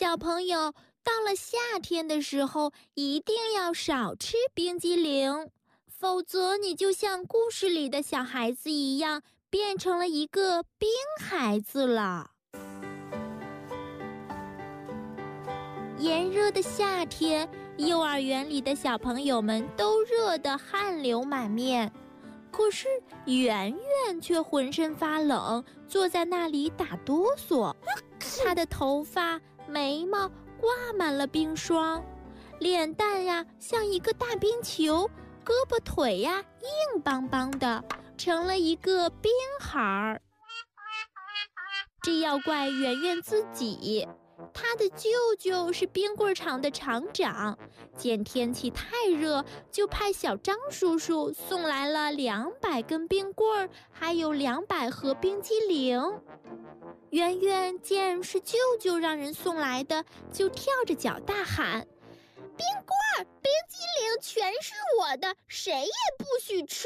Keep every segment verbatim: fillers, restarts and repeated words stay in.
小朋友，到了夏天的时候，一定要少吃冰激凌，否则你就像故事里的小孩子一样，变成了一个冰孩子了。炎热的夏天，幼儿园里的小朋友们都热得汗流满面，可是圆圆却浑身发冷，坐在那里打哆嗦。她的头发、眉毛挂满了冰霜，脸蛋呀像一个大冰球，胳膊腿呀硬邦邦的，成了一个冰孩儿。这要怪圆圆自己。他的舅舅是冰棍厂的厂长，见天气太热，就派小张叔叔送来了两百根冰棍，还有两百盒冰激凌。圆圆见是舅舅让人送来的，就跳着脚大喊：“冰棍、冰激凌全是我的，谁也不许吃！”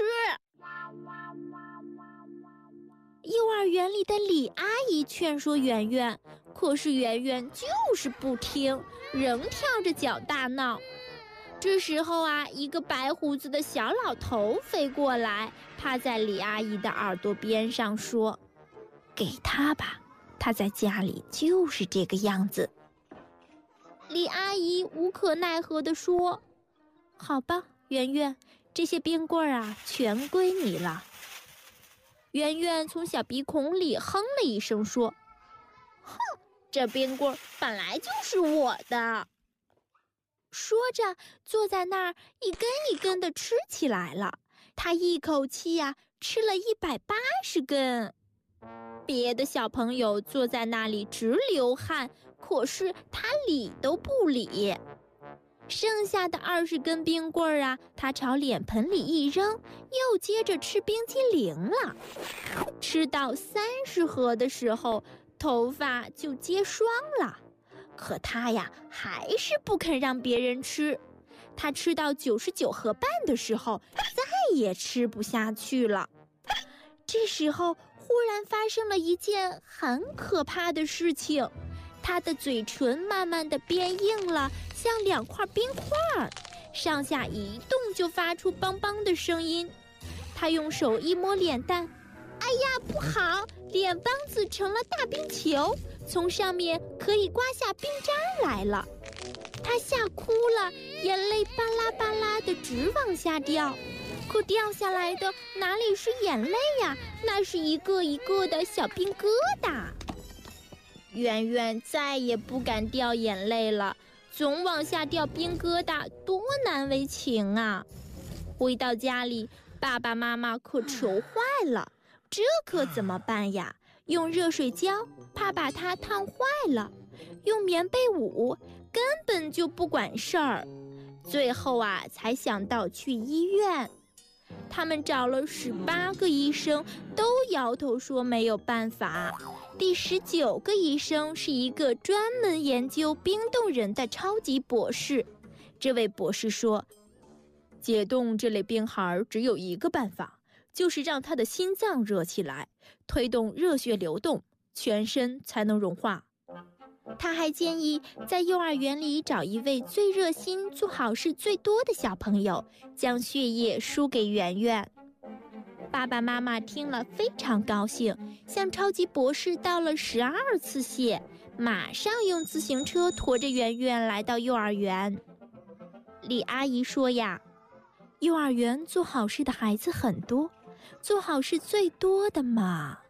幼儿园里的李阿姨劝说圆圆，可是圆圆就是不听，仍跳着脚大闹。这时候啊，一个白胡子的小老头飞过来，趴在李阿姨的耳朵边上说：“给他吧，他在家里就是这个样子。”李阿姨无可奈何地说：“好吧，圆圆，这些冰棍啊，全归你了。”圆圆从小鼻孔里哼了一声说：“哼，这冰棍本来就是我的。”说着，坐在那儿一根一根地吃起来了。他一口气呀、啊，吃了一百八十根。别的小朋友坐在那里直流汗，可是他理都不理。剩下的二十根冰棍啊，他朝脸盆里一扔，又接着吃冰激凌了。吃到三十盒的时候，头发就结霜了。可他呀，还是不肯让别人吃。他吃到九十九盒半的时候，再也吃不下去了。这时候，忽然发生了一件很可怕的事情。他的嘴唇慢慢地变硬了，像两块冰块，上下一动就发出梆梆的声音。他用手一摸脸蛋，哎呀，不好，脸帮子成了大冰球，从上面可以刮下冰渣来了。他吓哭了，眼泪巴拉巴拉的直往下掉。可掉下来的哪里是眼泪呀，那是一个一个的小冰疙瘩。圆圆再也不敢掉眼泪了，总往下掉冰疙瘩，多难为情啊！回到家里，爸爸妈妈可愁坏了，这可怎么办呀？用热水浇，怕把它烫坏了；用棉被捂，根本就不管事儿。最后啊，才想到去医院。他们找了十八个医生，都摇头说没有办法。第十九个医生是一个专门研究冰冻人的超级博士。这位博士说，解冻这类冰孩只有一个办法，就是让他的心脏热起来，推动热血流动，全身才能融化。他还建议在幼儿园里找一位最热心、做好事最多的小朋友，将血液输给圆圆。爸爸妈妈听了非常高兴，向超级博士道了十二次谢，马上用自行车驮着圆圆来到幼儿园。李阿姨说呀，幼儿园做好事的孩子很多，做好事最多的嘛。